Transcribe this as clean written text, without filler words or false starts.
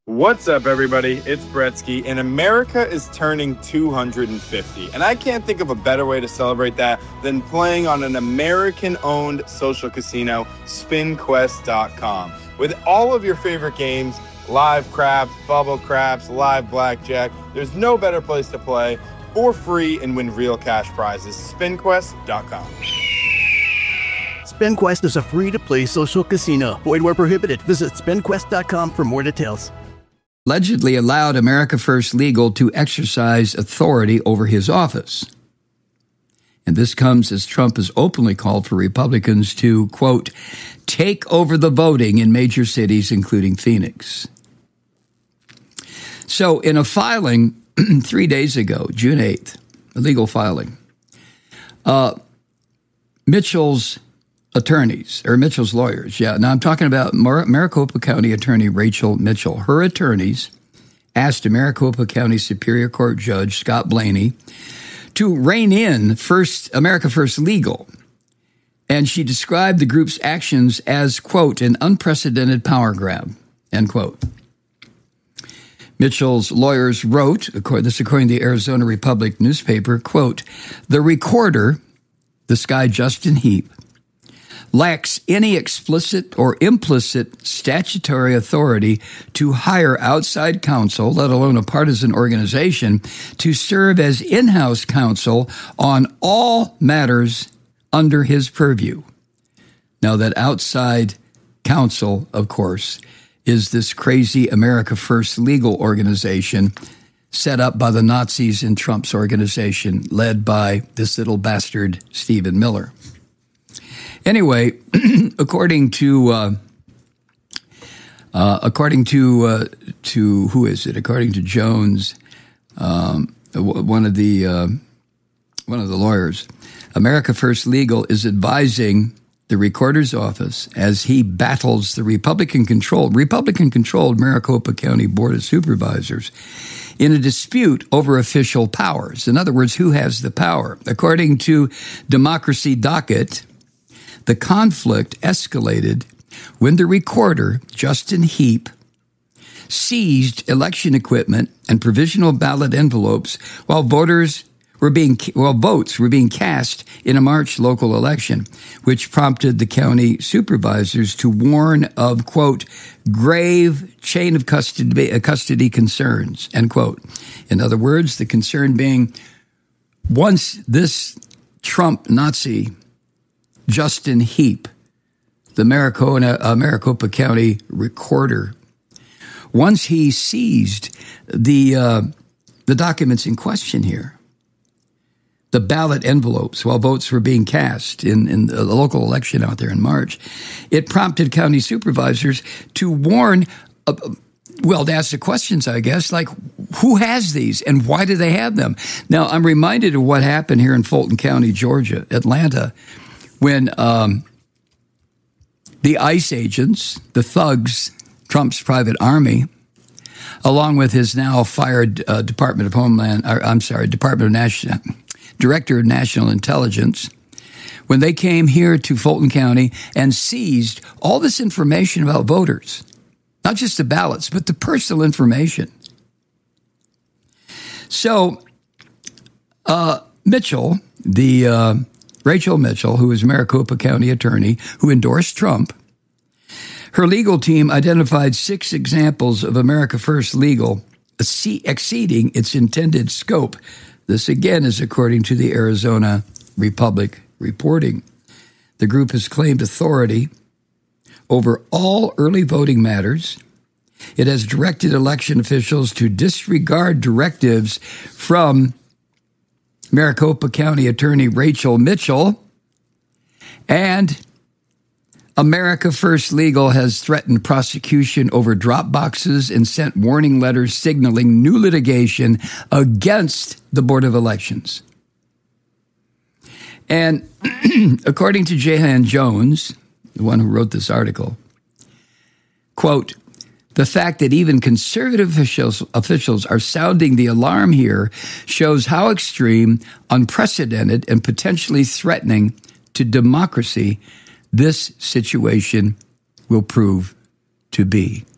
What's up, everybody? It's Bretsky, and America is turning 250. And I can't think of a better way to celebrate that than playing on an American-owned social casino, SpinQuest.com. With all of your favorite games, live craps, bubble craps, live blackjack, there's no better place to play for free and win real cash prizes. SpinQuest.com. SpinQuest is a free-to-play social casino. Void where prohibited. Visit SpinQuest.com for more details. Allegedly allowed America First Legal to exercise authority over his office. And this comes as Trump has openly called for Republicans to, quote, take over the voting in major cities, including Phoenix. So in a filing 3 days ago, June 8th, a legal filing, Mitchell's lawyers. Yeah, now I'm talking about Maricopa County Attorney Rachel Mitchell. Her attorneys asked Maricopa County Superior Court Judge Scott Blaney to rein in America First Legal. And she described the group's actions as, quote, an unprecedented power grab, end quote. Mitchell's lawyers wrote, according to the Arizona Republic newspaper, quote, the recorder, this guy Justin Heap, lacks any explicit or implicit statutory authority to hire outside counsel, let alone a partisan organization, to serve as in-house counsel on all matters under his purview. Now, that outside counsel, of course, is this crazy America First Legal organization set up by the Nazis in Trump's organization, led by this little bastard, Stephen Miller. Anyway, according to who is it? According to Jones, one of the lawyers, America First Legal is advising the recorder's office as he battles the Republican-controlled Maricopa County Board of Supervisors in a dispute over official powers. In other words, who has the power? According to Democracy Docket, the conflict escalated when the recorder, Justin Heap, seized election equipment and provisional ballot envelopes while votes were being cast in a March local election, which prompted the county supervisors to warn of, quote, grave chain of custody concerns, end quote. In other words, the concern being once this Trump Nazi Justin Heap, the Maricopa County recorder, once he seized the documents in question here, the ballot envelopes while votes were being cast in the local election out there in March, it prompted county supervisors to warn, to ask the questions, I guess, like who has these and why do they have them? Now, I'm reminded of what happened here in Fulton County, Georgia, Atlanta, when the ICE agents, the thugs, Trump's private army, along with his now fired Director of National Intelligence, when they came here to Fulton County and seized all this information about voters, not just the ballots, but the personal information. So Mitchell, Rachel Mitchell, who is Maricopa County attorney, who endorsed Trump, her legal team identified 6 examples of America First Legal exceeding its intended scope. This, again, is according to the Arizona Republic reporting. The group has claimed authority over all early voting matters. It has directed election officials to disregard directives from Maricopa County Attorney Rachel Mitchell, and America First Legal has threatened prosecution over drop boxes and sent warning letters signaling new litigation against the Board of Elections. And according to Jehan Jones, the one who wrote this article, quote, the fact that even conservative officials are sounding the alarm here shows how extreme, unprecedented, and potentially threatening to democracy this situation will prove to be.